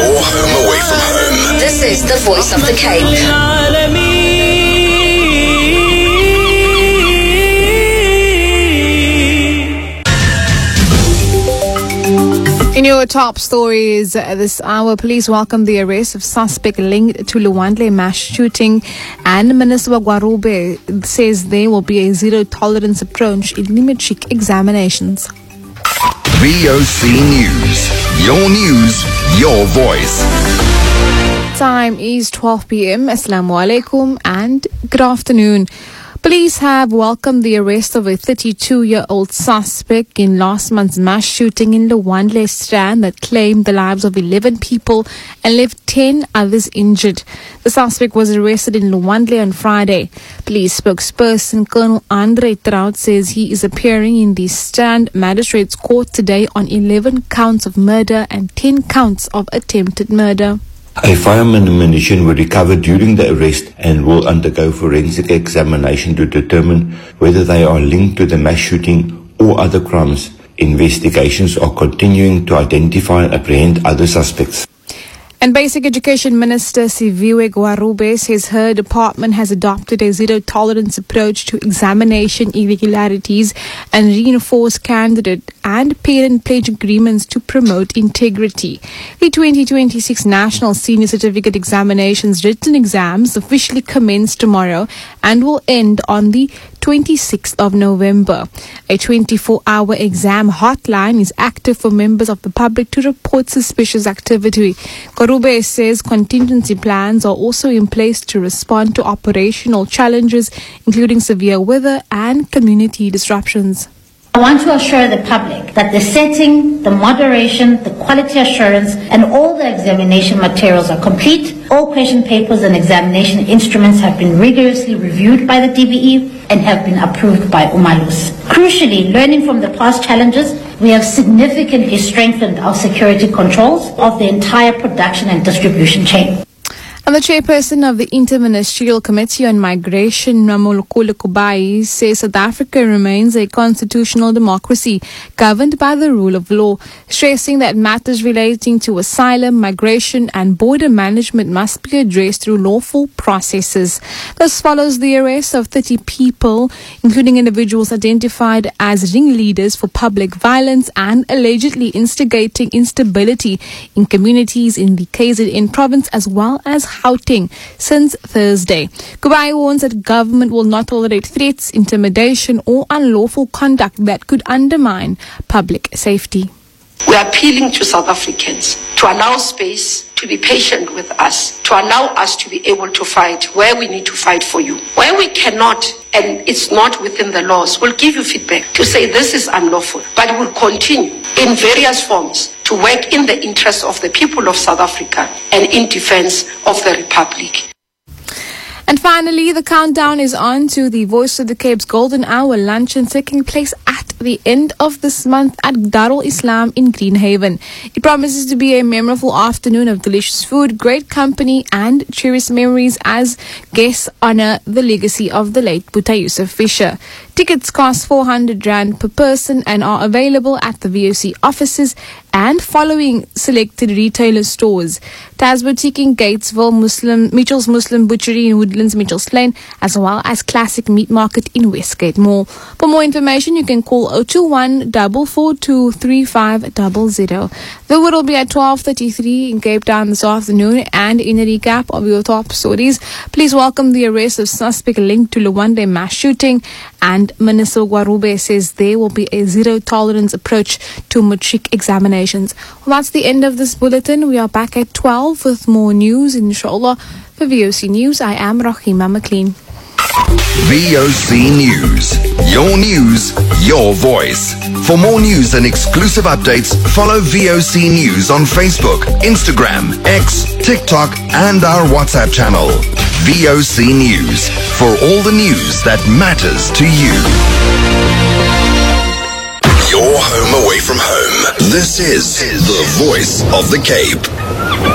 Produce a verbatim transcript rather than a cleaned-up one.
Your home away from home. This is the Voice of the Cape. In your top stories this hour, police welcome the arrest of suspect linked to Lwandle mass shooting, and Minister Gwarube says there will be a zero-tolerance approach in matric examinations. V O C News. Your news, your voice. Time is twelve p.m. Assalamu alaikum and good afternoon. Police have welcomed the arrest of a thirty-two-year-old suspect in last month's mass shooting in Lwandle Strand that claimed the lives of eleven people and left ten others injured. The suspect was arrested in Lwandle on Friday. Police spokesperson Colonel Andre Trout says he is appearing in the Strand Magistrates Court today on eleven counts of murder and ten counts of attempted murder. A firearm and ammunition were recovered during the arrest and will undergo forensic examination to determine whether they are linked to the mass shooting or other crimes. Investigations are continuing to identify and apprehend other suspects. And Basic Education Minister Siviwe Gwarube says her department has adopted a zero-tolerance approach to examination irregularities and reinforced candidate and parent pledge agreements to promote integrity. The twenty twenty-six National Senior Certificate Examinations written exams officially commence tomorrow and will end on the twenty-sixth of November. A twenty-four hour exam hotline is active for members of the public to report suspicious activity. Gwarube says contingency plans are also in place to respond to operational challenges, including severe weather and community disruptions. I want to assure the public that the setting, the moderation, the quality assurance, and all the examination materials are complete. All question papers and examination instruments have been rigorously reviewed by the D B E and have been approved by Umalus. Crucially, learning from the past challenges, we have significantly strengthened our security controls of the entire production and distribution chain. And the chairperson of the Inter-Ministerial Committee on Migration, Ramolokole Kubai, says South Africa remains a constitutional democracy governed by the rule of law, stressing that matters relating to asylum, migration and border management must be addressed through lawful processes. This follows the arrest of thirty people, including individuals identified as ringleaders for public violence and allegedly instigating instability in communities in the K Z N province as well as Gauteng since Thursday. Kubai warns that government will not tolerate threats, intimidation or unlawful conduct that could undermine public safety. We are appealing to South Africans to allow space, to be patient with us, to allow us to be able to fight where we need to fight for you. Where we cannot and it's not within the laws, we'll give you feedback to say this is unlawful, but we'll continue in various forms to work in the interest of the people of South Africa and in defense of the Republic. And finally, the countdown is on to the Voice of the Cape's Golden Hour luncheon taking place at the end of this month at Darul Islam in Greenhaven. It promises to be a memorable afternoon of delicious food, great company and cherished memories as guests honor the legacy of the late Boeta Yusuf Fisher. Tickets cost four hundred rand per person and are available at the V O C offices and following selected retailer stores: Taz Boutique in Gatesville, Muslim, Mitchell's Muslim Butchery in Woodlands, Mitchell's Lane, as well as Classic Meat Market in Westgate Mall. For more information, you can call zero two one, four four two, three five zero zero. The word will be at twelve thirty-three in Cape Town this afternoon. And in a recap of your top stories, please welcome the arrest of suspect linked to Lwandle mass shooting, and Minister Gwarube says there will be a zero-tolerance approach to matric examinations. Well, that's the end of this bulletin. We are back at twelve with more news, inshallah. For V O C News, I am Rahima McLean. V O C News. Your news, your voice. For more news and exclusive updates, follow V O C News on Facebook, Instagram, X, TikTok, and our WhatsApp channel. V O C News. For all the news that matters to you. Your home away from home. This is the Voice of the Cape.